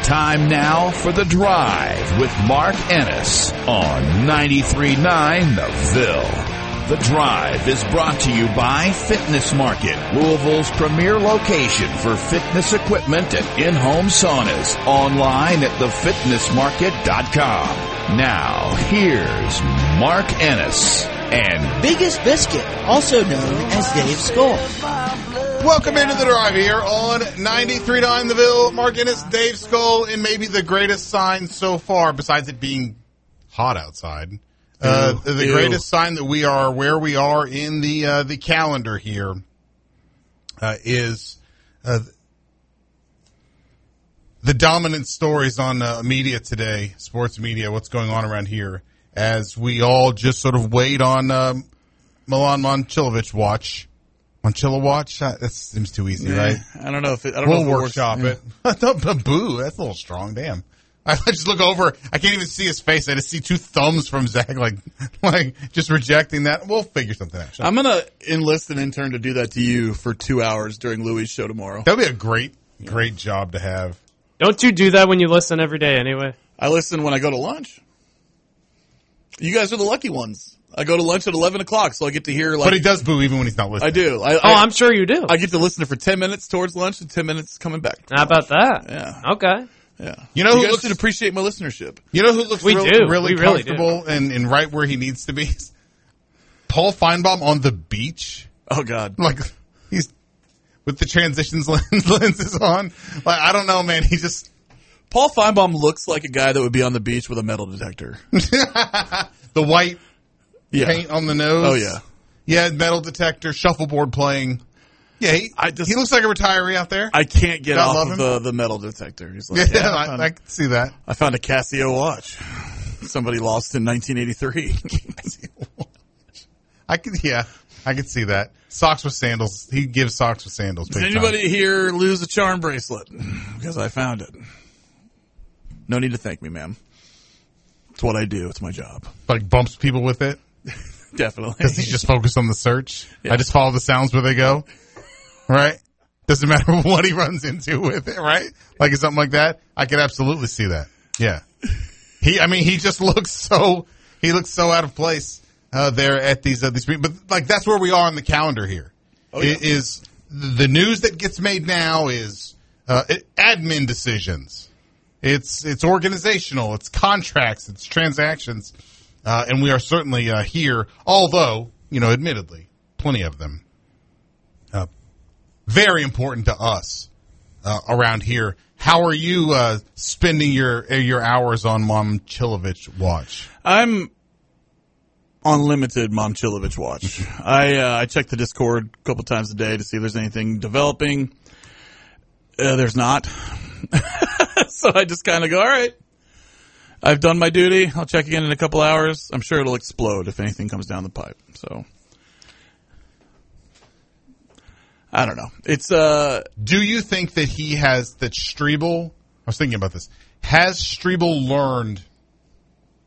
Time now for The Drive with Mark Ennis on 93.9 The Ville. The Drive is brought to you by Fitness Market, Louisville's premier location for fitness equipment and in-home saunas. Online at thefitnessmarket.com. Now, here's Mark Ennis and Biggest Biscuit, also known as Dave Skull. Welcome into The Drive here on 93.9 The Ville. Mark Ennis, Dave Skull, and maybe the greatest sign so far, besides it being hot outside. The greatest sign that we are where we are in the calendar here is the dominant stories on media today, sports media, what's going on around here, as we all just sort of wait on Milan Momcilovic watch. Moncilla watch? That seems too easy, right? I don't know if it. We'll workshop it. Boo, that's a little strong. Damn. I just look over. I can't even see his face. I just see two thumbs from Zach, like just rejecting that. We'll figure something out. I'm gonna enlist an intern to do that to you for 2 hours during Louis' show tomorrow. That'd be a great job to have. Don't you do that when you listen every day anyway? I listen when I go to lunch. You guys are the lucky ones. I go to lunch at 11 o'clock, so I get to hear But he does boo even when he's not listening. I do. I'm sure you do. I get to listen for 10 minutes towards lunch and 10 minutes coming back. How about that? Yeah. Okay. Yeah. You know who guys should appreciate my listenership. You know who looks We really do. comfortable and right where he needs to be? Paul Feinbaum on the beach. Oh, God. Like, he's with the transitions lenses on. Like, I don't know, man. He just... Paul Feinbaum looks like a guy that would be on the beach with a metal detector. The white paint on the nose. Oh, yeah. Yeah, metal detector, shuffleboard playing. Yeah, he looks like a retiree out there. I can't get Gotta off love of the metal detector. He's like, I can see that. I found a Casio watch. Somebody lost in 1983. I can see that. Socks with sandals. He gives socks with sandals. Did anybody here lose a charm bracelet? Because I found it. No need to thank me, ma'am. It's what I do. It's my job. Like bumps people with it? Definitely. Because he's just focused on the search. Yeah. I just follow the sounds where they go. Right? Doesn't matter what he runs into with it, right? Like something like that. I could absolutely see that. Yeah. He just looks so out of place there at these but like that's where we are on the calendar here. Oh, yeah. Is the news that gets made now is admin decisions. It's organizational, it's contracts, it's transactions, and we are certainly here, although, admittedly, plenty of them. Very important to us around here. How are you spending your hours on Momcilovic watch? I'm on limited Momcilovic watch. I check the Discord a couple times a day to see if there's anything developing. There's not. So I just kind of go, all right, I've done my duty. I'll check again in a couple hours. I'm sure it'll explode if anything comes down the pipe. So I don't know. It's Do you think that that Strebel? I was thinking about this. Has Strebel learned